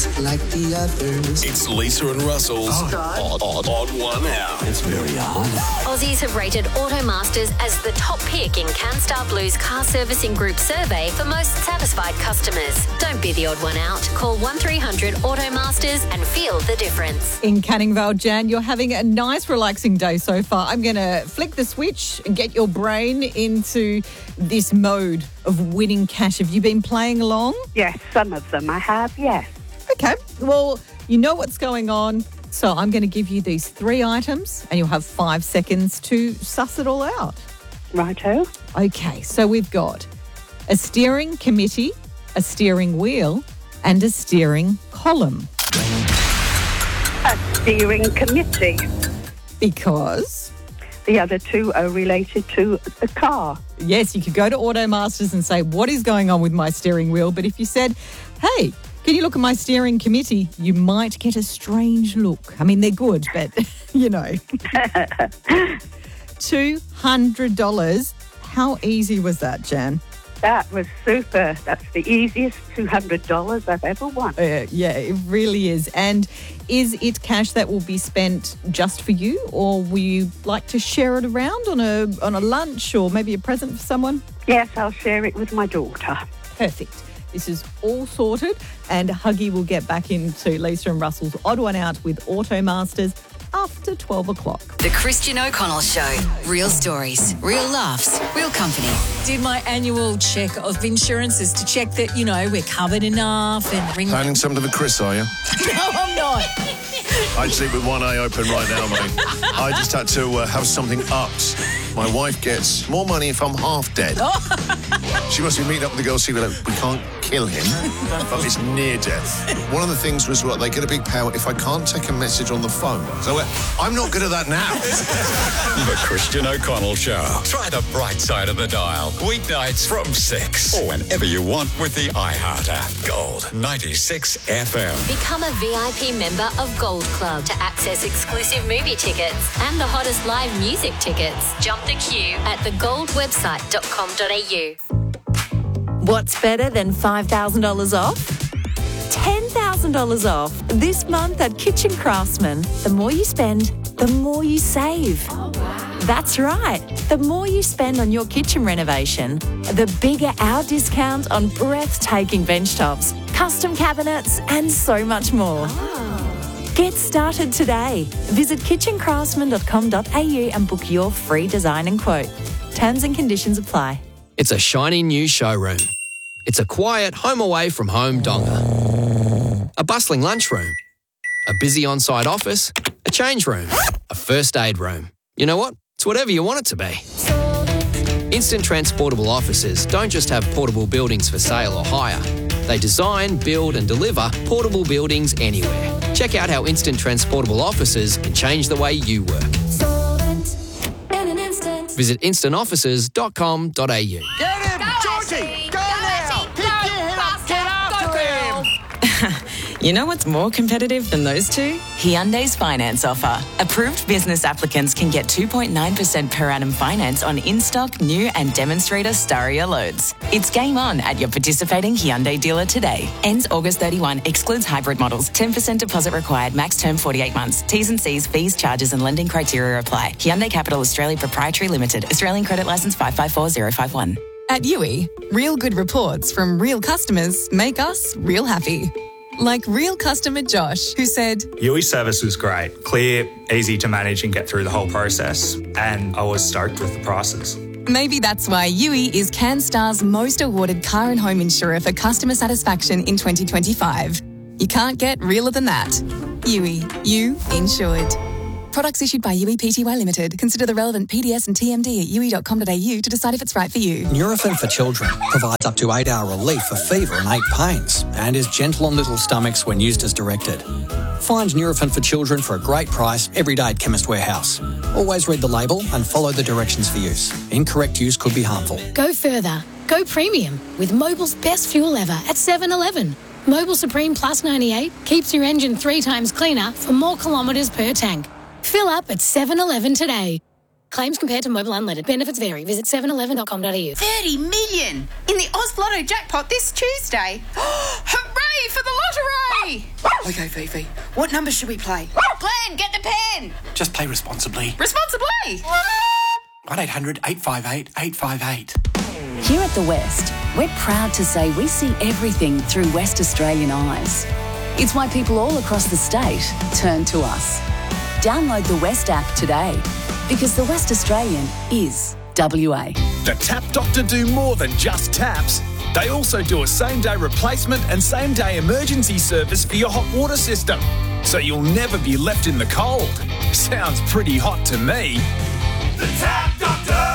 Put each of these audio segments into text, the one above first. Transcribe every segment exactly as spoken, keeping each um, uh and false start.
like the others. It's Lisa and Russell's Oh. Odd, Odd, Odd One Out. It's very odd. Aussies have rated Automasters as the top pick in CanStar Blue's car servicing group survey for most satisfied customers. Don't be the odd one out. Call one three hundred Automasters and feel the difference. In Canning Vale, Jan, you're having a nice, relaxing day so far. I'm going to flick the switch and get your brain into this mode of winning cash. Have you been playing along? Yes, some of them I have, yes. Okay, well, you know what's going on. So I'm going to give you these three items and you'll have five seconds to suss it all out. Righto. Okay, so we've got a steering committee, a steering wheel, and a steering column. A steering committee. Because? The other two are related to the car. Yes, you could go to Automasters and say, what is going on with my steering wheel? But if you said, hey, can you look at my steering committee? You might get a strange look. I mean, they're good, but, you know. two hundred dollars. How easy was that, Jan? That was super. That's the easiest two hundred dollars I've ever won. Uh, yeah, it really is. And is it cash that will be spent just for you, or will you like to share it around on a on a lunch or maybe a present for someone? Yes, I'll share it with my daughter. Perfect. This is all sorted, and Huggy will get back into Lisa and Russell's Odd One Out with Automasters after twelve o'clock. The Christian O'Connell Show. Real stories, real laughs, real company. Did my annual check of insurances to check that, you know, we're covered enough and ring... Planning something for Chris, are you? No, I'm not. I'd sleep with one eye open right now, mate. I just had to uh, have something upped. My wife gets more money if I'm half dead. She must be meeting up with the girls, see, like, we can't kill him, but it's near death. One of the things was, what, they get a big payout if I can't take a message on the phone. So uh, I'm not good at that now. The Christian O'Connell Show. Try the bright side of the dial. Weeknights from six. Or whenever you want with the iHeart app. Gold ninety-six F M. Become a V I P member of Gold Club to access exclusive movie tickets and the hottest live music tickets. Jump the queue at the gold website dot com dot a u. What's better than five thousand dollars off? ten thousand dollars off this month at Kitchen Craftsman. The more you spend, the more you save. Oh, wow. That's right. The more you spend on your kitchen renovation, the bigger our discount on breathtaking bench tops, custom cabinets, and so much more. Oh. Get started today. Visit kitchen craftsman dot com dot a u and book your free design and quote. Terms and conditions apply. It's a shiny new showroom. It's a quiet home away from home donga. A bustling lunchroom. A busy on-site office. A change room. A first aid room. You know what? It's whatever you want it to be. Instant Transportable Offices don't just have portable buildings for sale or hire. They design, build and deliver portable buildings anywhere. Check out how Instant Transportable Offices can change the way you work. Visit instant offices dot com dot a u. Get him! Georgie! Go now! Keep your head up! Get after him! You know what's more competitive than those two? Hyundai's finance offer. Approved business applicants can get two point nine percent per annum finance on in-stock, new and demonstrator Staria loads. It's game on at your participating Hyundai dealer today. Ends August thirty-first. Excludes hybrid models. ten percent deposit required. Max term forty-eight months. T's and C's, fees, charges and lending criteria apply. Hyundai Capital Australia Proprietary Limited. Australian Credit Licence five five four zero five one. At U I, real good reports from real customers make us real happy. Like real customer Josh, who said, U I service was great, clear, easy to manage and get through the whole process, and I was stoked with the prices. Maybe that's why U I is CanStar's most awarded car and home insurer for customer satisfaction in twenty twenty-five. You can't get realer than that. U I, you insured. Products issued by U I Pty Limited. Consider the relevant P D S and T M D at u i dot com dot a u to decide if it's right for you. Nurofen for Children provides up to eight hour relief for fever and ache pains and is gentle on little stomachs when used as directed. Find Nurofen for Children for a great price every day at Chemist Warehouse. Always read the label and follow the directions for use. Incorrect use could be harmful. Go further. Go premium with Mobil's best fuel ever at seven eleven. Mobil Supreme Plus ninety-eight keeps your engine three times cleaner for more kilometres per tank. Fill up at seven eleven today. Claims compared to Mobil Unleaded. Benefits vary. Visit seven eleven dot com dot a u. thirty million in the Oz Lotto jackpot this Tuesday. Hooray for the lottery! Okay, Fifi. What number should we play? Glenn, get the pen. Just play responsibly. Responsibly. one eight hundred eight five eight eight five eight. Here at The West, we're proud to say we see everything through West Australian eyes. It's why people all across the state turn to us. Download the West app today, because the West Australian is W A. The Tap Doctor do more than just taps. They also do a same-day replacement and same-day emergency service for your hot water system, so you'll never be left in the cold. Sounds pretty hot to me. The Tap Doctor!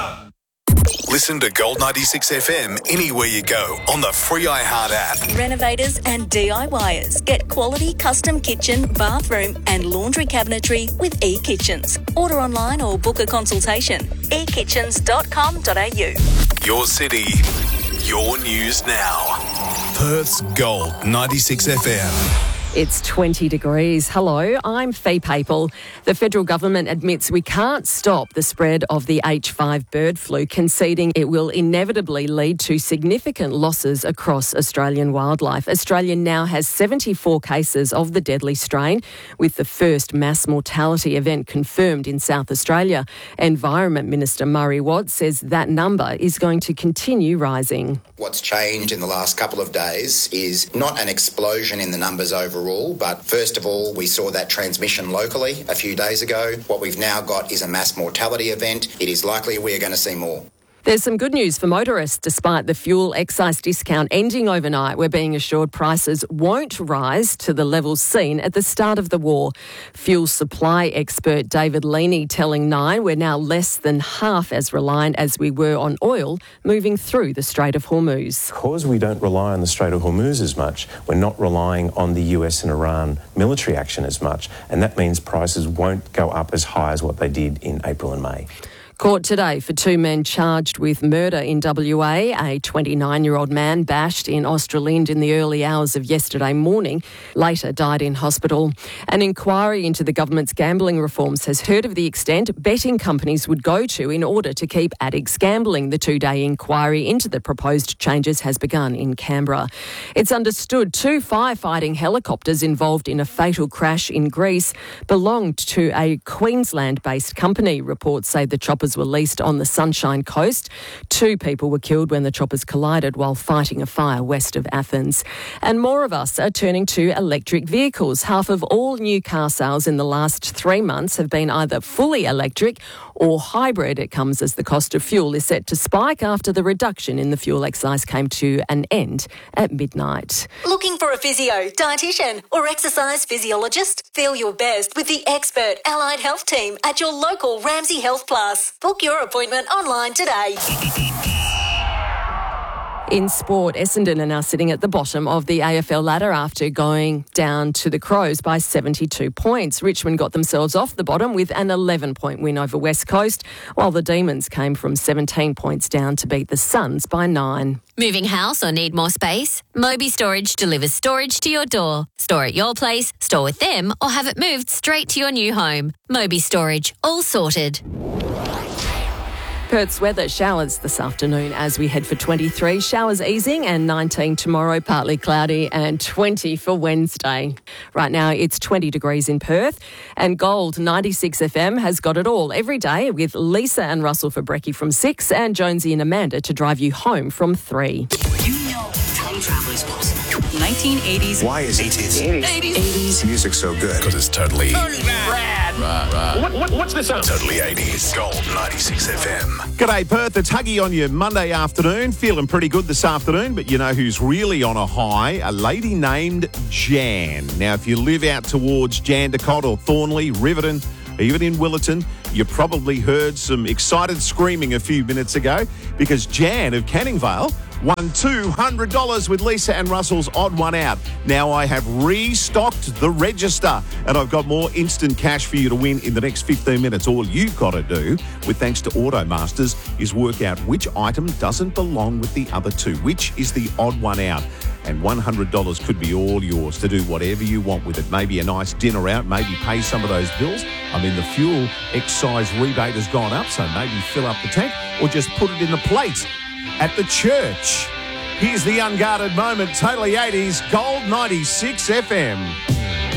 Listen to Gold ninety-six F M anywhere you go on the free iHeart app. Renovators and D I Y ers get quality custom kitchen, bathroom and laundry cabinetry with eKitchens. Order online or book a consultation. e kitchens dot com dot a u. Your city, your news now. Perth's Gold ninety-six F M. It's twenty degrees. Hello, I'm Fee Papel. The federal government admits we can't stop the spread of the H five bird flu, conceding it will inevitably lead to significant losses across Australian wildlife. Australia now has seventy-four cases of the deadly strain, with the first mass mortality event confirmed in South Australia. Environment Minister Murray Watt says that number is going to continue rising. What's changed in the last couple of days is not an explosion in the numbers overall, but first of all, we saw that transmission locally a few days ago. What we've now got is a mass mortality event. It is likely we are going to see more. There's some good news for motorists. Despite the fuel excise discount ending overnight, we're being assured prices won't rise to the levels seen at the start of the war. Fuel supply expert David Leaney telling Nine we're now less than half as reliant as we were on oil moving through the Strait of Hormuz. Because we don't rely on the Strait of Hormuz as much, we're not relying on the U S and Iran military action as much, and that means prices won't go up as high as what they did in April and May. Court today for two men charged with murder in W A. A twenty-nine-year-old man bashed in Australind in the early hours of yesterday morning, later died in hospital. An inquiry into the government's gambling reforms has heard of the extent betting companies would go to in order to keep addicts gambling. The two-day inquiry into the proposed changes has begun in Canberra. It's understood two firefighting helicopters involved in a fatal crash in Greece belonged to a Queensland-based company. Reports say the choppers were leased on the Sunshine Coast. Two people were killed when the choppers collided while fighting a fire west of Athens. And more of us are turning to electric vehicles. Half of all new car sales in the last three months have been either fully electric or hybrid. It comes as the cost of fuel is set to spike after the reduction in the fuel excise came to an end at midnight. Looking for a physio, dietitian or exercise physiologist? Feel your best with the expert allied health team at your local Ramsay Health Plus. Book your appointment online today. In sport, Essendon are now sitting at the bottom of the A F L ladder after going down to the Crows by seventy-two points. Richmond got themselves off the bottom with an eleven-point win over West Coast, while the Demons came from seventeen points down to beat the Suns by nine. Moving house or need more space? Moby Storage delivers storage to your door. Store at your place, store with them, or have it moved straight to your new home. Moby Storage, all sorted. Perth's weather, showers this afternoon as we head for twenty-three. Showers easing and nineteen tomorrow, partly cloudy, and twenty for Wednesday. Right now it's twenty degrees in Perth, and Gold ninety-six F M has got it all every day with Lisa and Russell for brekkie from six and Jonesy and Amanda to drive you home from three. You know time travel is possible. nineteen eighties. Why is eighties? eighties. eighties. Music's so good because it's totally rad. Right, right. What, what, what's this song? Totally eighties. Gold ninety-six F M. G'day, Perth. It's Huggy on your Monday afternoon. Feeling pretty good this afternoon, but you know who's really on a high? A lady named Jan. Now, if you live out towards Jandakot or Thornley, Riverton, even in Willetton, you probably heard some excited screaming a few minutes ago because Jan of Canning Vale won two hundred dollars with Lisa and Russell's Odd One Out. Now I have restocked the register and I've got more instant cash for you to win in the next fifteen minutes. All you've got to do, with thanks to Automasters, is work out which item doesn't belong with the other two, which is the Odd One Out. And one hundred dollars could be all yours to do whatever you want with it. Maybe a nice dinner out, maybe pay some of those bills. I mean, the fuel excise rebate has gone up, so maybe fill up the tank or just put it in the plate at the church. Here's the unguarded moment, totally eighties, Gold ninety-six F M.